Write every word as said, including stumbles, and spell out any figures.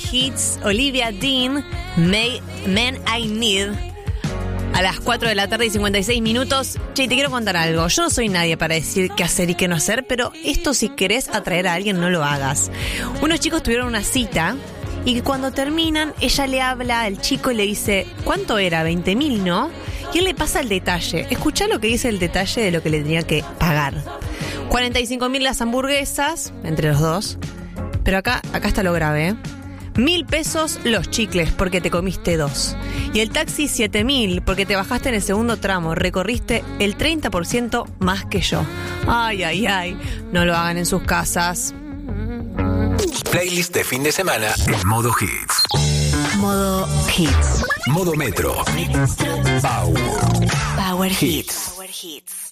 Hits, Olivia Dean, May, Man I Need. A las cuatro de la tarde y cincuenta y seis minutos. Che, te quiero contar algo. Yo no soy nadie para decir qué hacer y qué no hacer, pero esto, si querés atraer a alguien, no lo hagas. Unos chicos tuvieron una cita y que cuando terminan, ella le habla al chico y le dice, ¿cuánto era? veinte mil, ¿no? Y él le pasa el detalle. Escuchá lo que dice el detalle de lo que le tenía que pagar. cuarenta y cinco mil las hamburguesas, entre los dos. Pero acá, acá está lo grave, ¿eh? Mil pesos los chicles porque te comiste dos. Y el taxi siete mil porque te bajaste en el segundo tramo. Recorriste el treinta por ciento más que yo. Ay, ay, ay. No lo hagan en sus casas. Playlist de fin de semana en modo hits. Modo hits. Modo metro. Power. Power Hits. Power Hits.